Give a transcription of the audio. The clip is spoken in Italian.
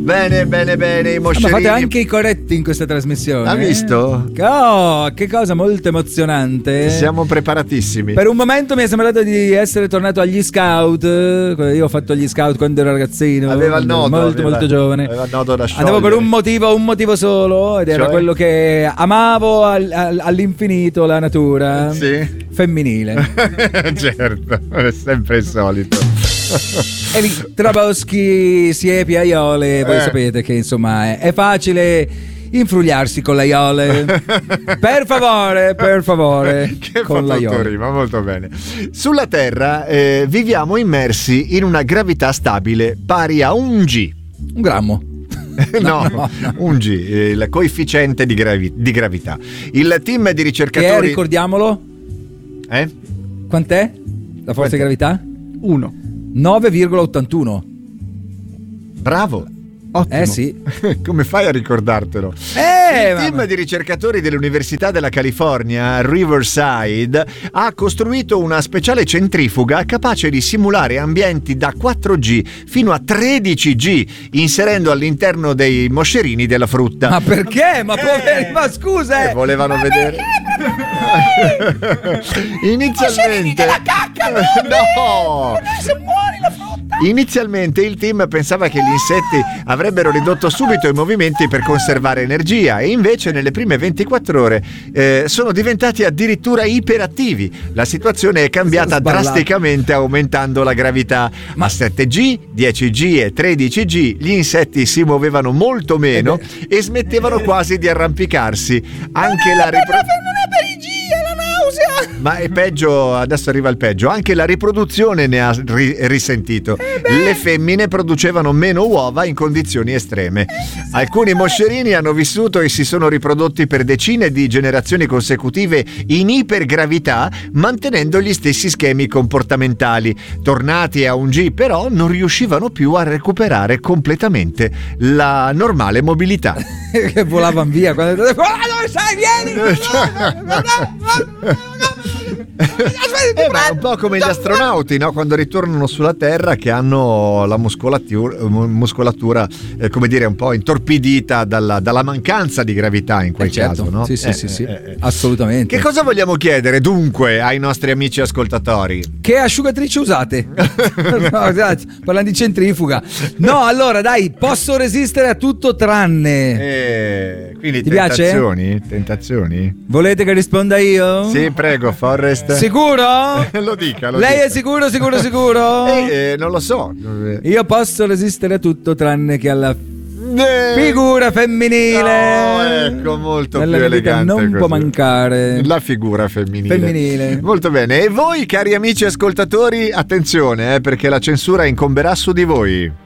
Bene, i Ma moscerini. fate anche i corretti in questa trasmissione. Ha visto? Oh, che cosa molto emozionante. Siamo preparatissimi. Per un momento mi è sembrato di essere tornato agli scout. Io ho fatto gli scout quando ero ragazzino. Aveva il nodo. Molto giovane. Aveva il nodo da sciogliere. Andavo per un motivo solo, ed era quello che amavo all'infinito la natura. Sì. Femminile. Certo, è sempre il solito. E lì, tra boschi, siepi, aiole, voi sapete che insomma è facile infrugliarsi con l'aiole. Per favore, Che con l'aiole. rima, molto bene. Sulla Terra viviamo immersi in una gravità stabile pari a 1 G. Un grammo. No, 1 G, il coefficiente di gravità. Il team di Che è, ricercatori. ricordiamolo? Quant'è la forza di gravità? 1. 9,81. Bravo. Ottimo. Sì. Come fai a ricordartelo? Il team di ricercatori dell'Università della California, Riverside, ha costruito una speciale centrifuga capace di simulare ambienti da 4G fino a 13G, inserendo all'interno dei moscerini della frutta. Ma perché? Ma poveri, ma scusa! Volevano vedere. Inizialmente. Della cacca, no! Se muori la frutta! Inizialmente il team pensava che gli insetti avrebbero ridotto subito i movimenti per conservare energia, e invece nelle prime 24 ore sono diventati addirittura iperattivi. La situazione è cambiata drasticamente aumentando la gravità. A 7G, 10G e 13G gli insetti si muovevano molto meno e smettevano quasi di arrampicarsi. Anche la non è per i G, è la nausea! Ma è peggio, adesso arriva il peggio. Anche la riproduzione ne ha risentito. Le femmine producevano meno uova in condizioni estreme. Alcuni moscerini hanno vissuto e si sono riprodotti per decine di generazioni consecutive in ipergravità, mantenendo gli stessi schemi comportamentali. Tornati a 1 G, però, non riuscivano più a recuperare completamente la normale mobilità. Che volavano via quando dove sei? Vieni! È un po' come gli astronauti, no? Quando ritornano sulla Terra, che hanno la muscolatura come dire, un po' intorpidita dalla mancanza di gravità in quel caso, no? Sì, assolutamente. Che cosa vogliamo chiedere dunque ai nostri amici ascoltatori? Che asciugatrice usate? No, parlando di centrifuga. No, allora dai, posso resistere a tutto tranne. Quindi ti tentazioni? Volete che risponda io? Sì, prego, Forrest. Sicuro? Lo dica. Lei è sicuro? Non lo so. Io posso resistere a tutto tranne che alla figura femminile. No, ecco, molto nella più vita elegante non così. può mancare La figura femminile. Molto bene. E voi, cari amici ascoltatori, attenzione, perché la censura incomberà su di voi.